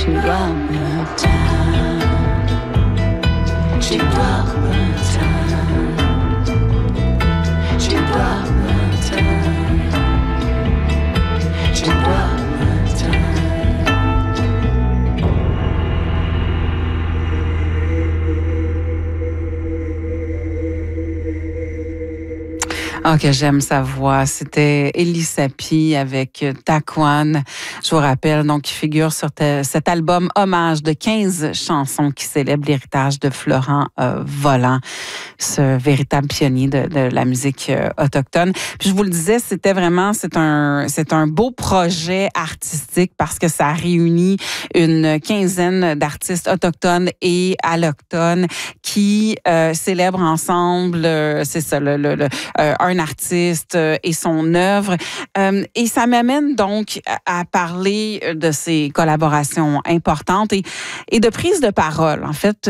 Ah, que j'aime sa voix. C'était Elie Sapi avec Taquan. Je vous rappelle, donc, qui figure sur cet album hommage de 15 chansons qui célèbrent l'héritage de Florent Volant, ce véritable pionnier de la musique autochtone. Puis je vous le disais, c'est un beau projet artistique parce que ça réunit une quinzaine d'artistes autochtones et allochtones qui célèbrent ensemble, c'est ça, un artiste et son œuvre. Et ça m'amène donc à parler de ces collaborations importantes et de prise de parole, en fait,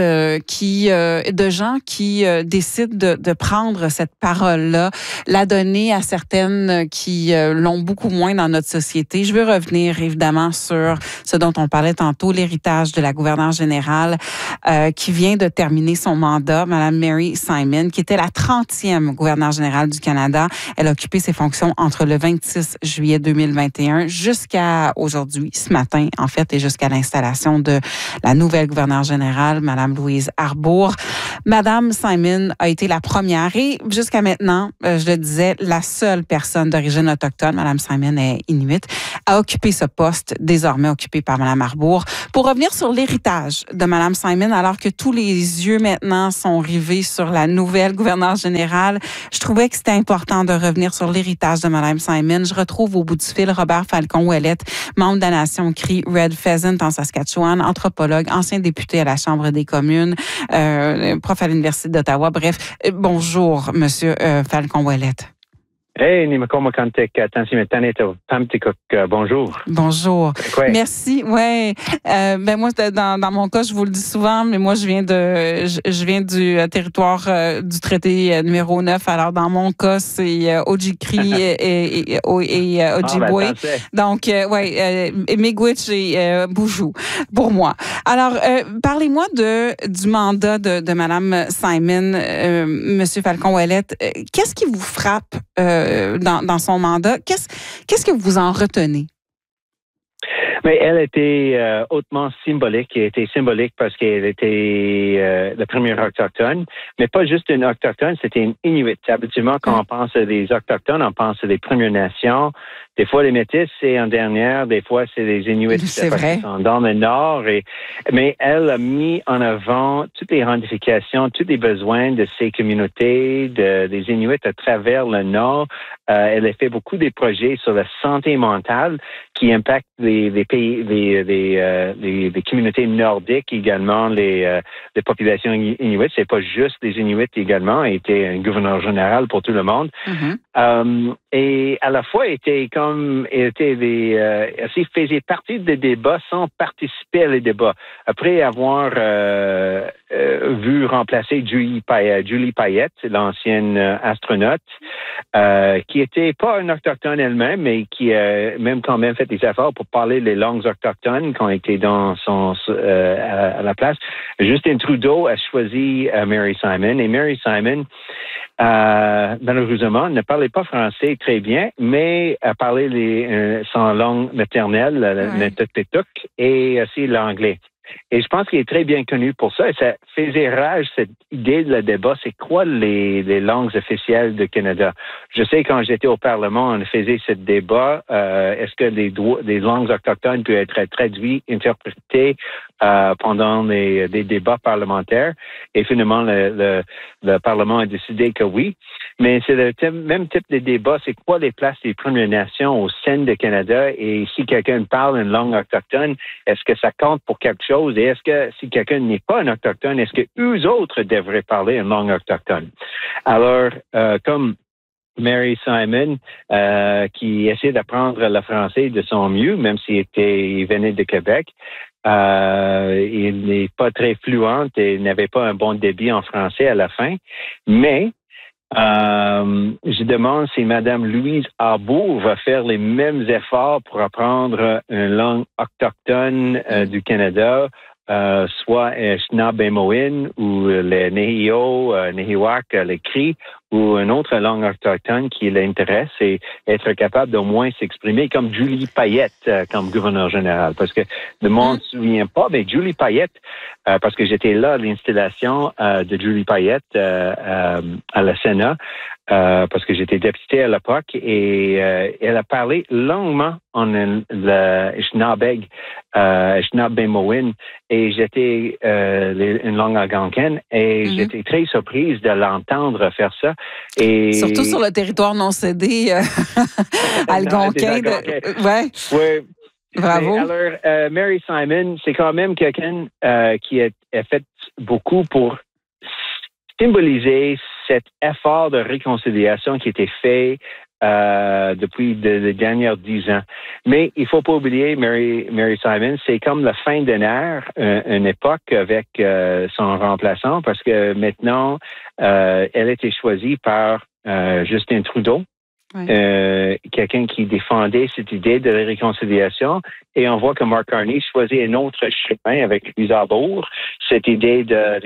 de gens qui décident de prendre cette parole-là, la donner à certaines qui l'ont beaucoup moins dans notre société. Je veux revenir évidemment sur ce dont on parlait tantôt, l'héritage de la gouverneure générale qui vient de terminer son mandat, Mme Mary Simon, qui était la 30e gouverneure générale du Canada. Elle a occupé ses fonctions entre le 26 juillet 2021 jusqu'à aujourd'hui, ce matin, en fait, et jusqu'à l'installation de la nouvelle gouverneure générale, Mme Louise Arbour. Mme Simon a été la première et jusqu'à maintenant, je le disais, la seule personne d'origine autochtone, Mme Simon est inuite, a occupé ce poste désormais occupé par Mme Arbour. Pour revenir sur l'héritage de Mme Simon, alors que tous les yeux maintenant sont rivés sur la nouvelle gouverneure générale, je trouvais que c'était important de revenir sur l'héritage de Mme Simon. Je retrouve au bout du fil Robert Falcon-Ouellette, membre de la Nation Cri Red Pheasant en Saskatchewan, anthropologue, ancien député à la Chambre des communes, prof à l'Université d'Ottawa. Bref, bonjour, Monsieur Falcon-Ouellette. Hey, bonjour. Bonjour. Merci. Ouais. Ben moi, dans mon cas, je vous le dis souvent, mais moi, je viens du territoire du traité numéro 9. Alors, dans mon cas, c'est Ojibwe et Ojibwe. Donc, Miigwech et Boujou pour moi. Alors, parlez-moi du mandat de Mme Simon, Monsieur Falcon-Ouellette. Qu'est-ce qui vous frappe dans son mandat? Qu'est-ce que vous en retenez? Mais elle était hautement symbolique. Elle était symbolique parce qu'elle était la première autochtone, mais pas juste une autochtone, c'était une Inuit. Habituellement, quand on pense à des autochtones, on pense à des Premières Nations. Des fois, les Métis, c'est en dernière. Des fois, c'est les Inuits qui sont dans le Nord. Mais elle a mis en avant toutes les ramifications, tous les besoins de ces communautés, des Inuits à travers le Nord. Elle a fait beaucoup de projets sur la santé mentale qui impactent les pays, les communautés nordiques également, les populations Inuits. C'est pas juste les Inuits également. Elle était un gouverneur général pour tout le monde. Mm-hmm. Et à la fois, elle faisait partie des débats sans participer à les débats. Après avoir vu remplacer Julie Payette, l'ancienne astronaute, qui était pas une autochtone elle-même, mais qui a même quand même fait des efforts pour parler les langues autochtones quand elle était dans à la place. Justin Trudeau a choisi Mary Simon, et Mary Simon malheureusement, ne parlait pas français très bien, mais elle parlait son langue maternelle, le Tuk-Tuk, et aussi l'anglais. Et je pense qu'il est très bien connu pour ça. Et ça faisait rage, cette idée de le débat. C'est quoi les langues officielles du Canada? Je sais, quand j'étais au Parlement, on faisait ce débat. Est-ce que les langues autochtones peuvent être traduites, interprétées pendant des débats parlementaires? Et finalement, le Parlement a décidé que oui. Mais c'est le même type de débat. C'est quoi les places des Premières Nations au sein du Canada? Et si quelqu'un parle une langue autochtone, est-ce que ça compte pour quelque chose? Et est-ce que si quelqu'un n'est pas un autochtone, est-ce que eux autres devraient parler une langue autochtone? Alors, comme Mary Simon, qui essaie d'apprendre le français de son mieux, même s'il venait de Québec, il n'est pas très fluent et n'avait pas un bon débit en français à la fin, mais Je demande si Mme Louise Arbour va faire les mêmes efforts pour apprendre une langue autochtone du Canada, soit Anishinaabe ou les Nehio, Nehiwak, les Cris, ou une autre langue autochtone qui l'intéresse et être capable d'au moins s'exprimer comme Julie Payette comme gouverneur général. Parce que le monde ne se souvient pas, mais Julie Payette, parce que j'étais là à l'installation de Julie Payette à la Sénat, parce que j'étais député à l'époque, et elle a parlé longuement en l'Anishinaabe, Anishinaabe-Mowin, et j'étais une langue algonquine, et j'étais très surprise de l'entendre faire ça. Et surtout sur le territoire non cédé algonquin. Ouais. Oui. Bravo. Alors, Mary Simon, c'est quand même quelqu'un qui a fait beaucoup pour symboliser cet effort de réconciliation qui a été fait depuis les dernières 10 ans. Mais il faut pas oublier, Mary Simon, c'est comme la fin d'une ère, une époque avec son remplaçant, parce que maintenant, elle a été choisie par Justin Trudeau. Oui. Quelqu'un qui défendait cette idée de la réconciliation. Et on voit que Mark Carney choisit un autre chemin avec Louise Arbour, cette idée de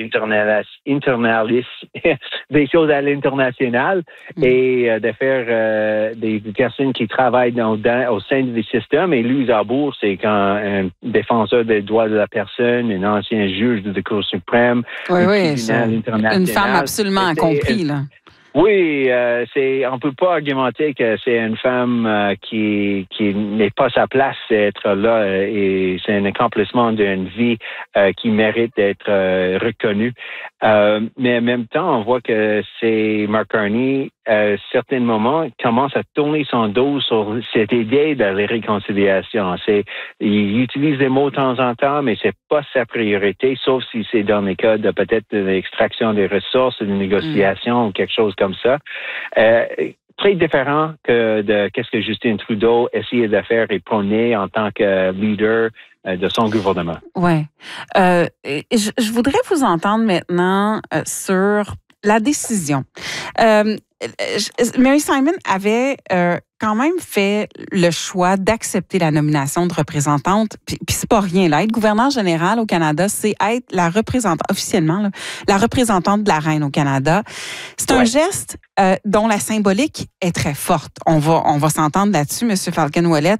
des choses à l'international et de faire des personnes qui travaillent au sein du système. Et Louise Arbour, c'est quand un défenseur des droits de la personne, un ancien juge de la Cour suprême, une femme absolument accomplie, là. Oui, on peut pas argumenter que c'est une femme qui n'est pas sa place d'être là et c'est un accomplissement d'une vie qui mérite d'être reconnue. Mais en même temps, on voit que c'est Mark Carney, à certains moments, commence à tourner son dos sur cette idée de la réconciliation. Il utilise des mots de temps en temps, mais c'est pas sa priorité, sauf si c'est dans les cas de peut-être de l'extraction des ressources, de négociation ou quelque chose comme ça. Très différent que de qu'est-ce que Justin Trudeau essayait de faire et prôner en tant que leader de son gouvernement. Oui. Je voudrais vous entendre maintenant sur la décision. Mary Simon avait quand même fait le choix d'accepter la nomination de représentante. Puis c'est pas rien, là. Être gouverneur général au Canada, c'est être la représentante, officiellement, là, la représentante de la reine au Canada. C'est un geste dont la symbolique est très forte. On va s'entendre là-dessus, M. Falcon-Ouellet.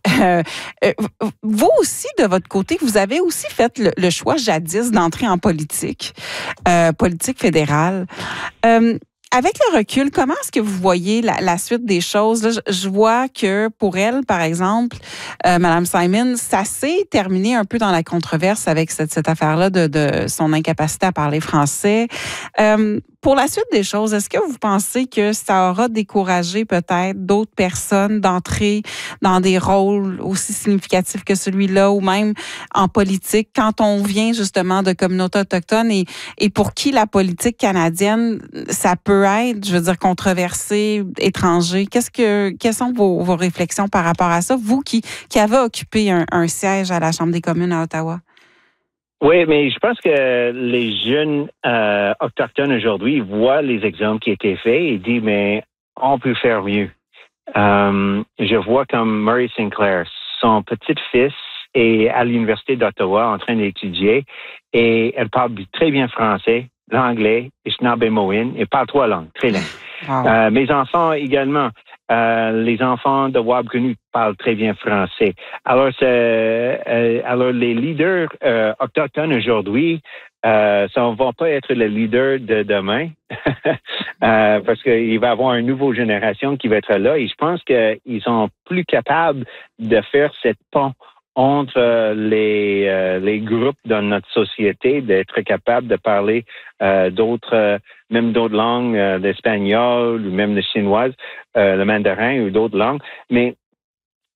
Vous aussi, de votre côté, vous avez aussi fait le choix jadis d'entrer en politique fédérale. Avec le recul, comment est-ce que vous voyez la suite des choses? Là, je vois que pour elle, par exemple, Mme Simon, ça s'est terminé un peu dans la controverse avec cette affaire-là de son incapacité à parler français. Pour la suite des choses, est-ce que vous pensez que ça aura découragé peut-être d'autres personnes d'entrer dans des rôles aussi significatifs que celui-là ou même en politique quand on vient justement de communautés autochtones et pour qui la politique canadienne, ça peut être, je veux dire, controversé, étranger? Quelles sont vos réflexions par rapport à ça, vous qui avez occupé un siège à la Chambre des communes à Ottawa? Oui, mais je pense que les jeunes autochtones aujourd'hui voient les exemples qui étaient faits et disent, mais on peut faire mieux. Je vois comme Murray Sinclair, son petit-fils est à l'Université d'Ottawa en train d'étudier et elle parle très bien français, l'anglais, Anishinaabe-Mowin, et parle 3 langues, très bien. Wow. Mes enfants également. Les enfants de Wabgunu parlent très bien français. Alors, les leaders autochtones aujourd'hui, ça ne va pas être les leaders de demain parce qu'il va y avoir une nouvelle génération qui va être là et je pense qu'ils sont plus capables de faire cette pont entre les groupes dans notre société, d'être capables de parler même d'autres langues, l'espagnol ou même le chinoise, le mandarin ou d'autres langues. Mais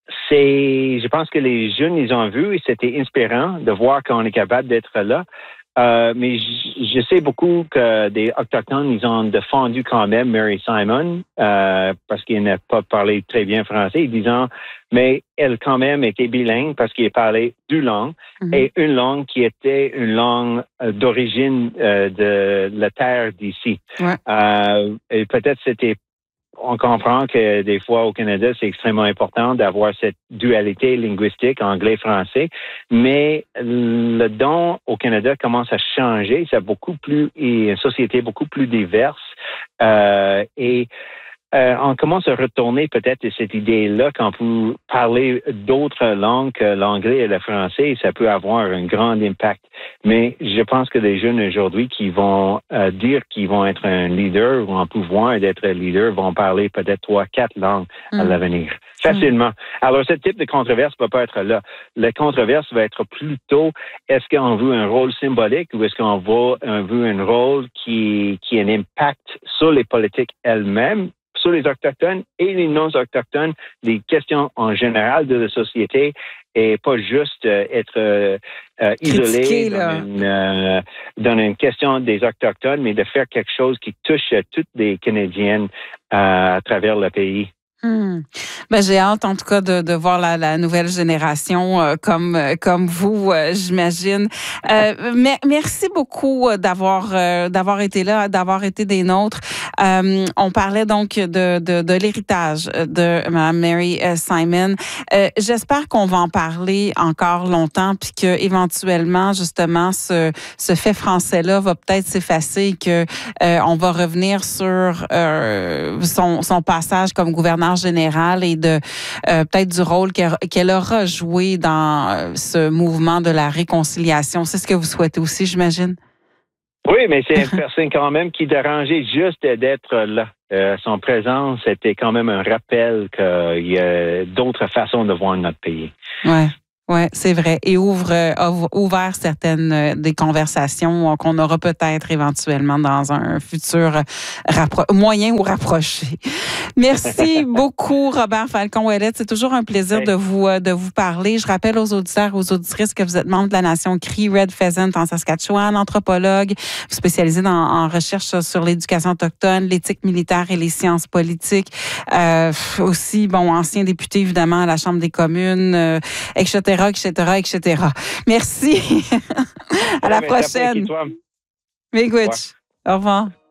je pense que les jeunes, ils ont vu et c'était inspirant de voir qu'on est capable d'être là. Mais je sais beaucoup que des Autochtones, ils ont défendu quand même Mary Simon parce qu'il n'a pas parlé très bien français, disant, mais elle quand même était bilingue parce qu'il parlait deux langues et une langue qui était une langue d'origine de la terre d'ici. Ouais. Et peut-être on comprend que des fois au Canada, c'est extrêmement important d'avoir cette dualité linguistique anglais-français, mais le don au Canada commence à changer. C'est une société beaucoup plus diverse et on commence à retourner peut-être à cette idée-là quand vous parlez d'autres langues que l'anglais et le français, ça peut avoir un grand impact. Mais je pense que les jeunes aujourd'hui qui vont dire qu'ils vont être un leader ou en pouvoir d'être leader vont parler peut-être 3, 4 langues à l'avenir. Facilement. Alors, ce type de controverse ne peut pas être là. La controverse va être plutôt, est-ce qu'on veut un rôle symbolique ou est-ce qu'on veut un rôle qui a un impact sur les politiques elles-mêmes, sur les Autochtones et les non-Autochtones, les questions en général de la société et pas juste être isolé dans une question des Autochtones, mais de faire quelque chose qui touche toutes les Canadiennes à travers le pays. Ben, j'ai hâte, en tout cas, de voir la nouvelle génération comme vous, j'imagine. Merci beaucoup d'avoir été là, d'avoir été des nôtres. On parlait donc de l'héritage de Mme Mary Simon. J'espère qu'on va en parler encore longtemps, puis que éventuellement, justement, ce fait français-là va peut-être s'effacer et que on va revenir sur son passage comme gouverneur général et de peut-être du rôle qu'elle aura joué dans ce mouvement de la réconciliation. C'est ce que vous souhaitez aussi, j'imagine? Oui, mais c'est une personne quand même qui dérangeait juste d'être là. Son présence était quand même un rappel qu'il y a d'autres façons de voir notre pays. Ouais. Oui, c'est vrai. Et a ouvert certaines des conversations qu'on aura peut-être éventuellement dans un futur moyen ou rapproché. Merci beaucoup, Robert Falcon-Ouellette. C'est toujours un plaisir de vous parler. Je rappelle aux auditeurs et aux auditrices que vous êtes membre de la Nation Crie Red Pheasant en Saskatchewan, anthropologue, vous spécialisez en recherche sur l'éducation autochtone, l'éthique militaire et les sciences politiques. Aussi, ancien député, évidemment, à la Chambre des communes, etc. Merci. À la prochaine. Miigwech. Au revoir.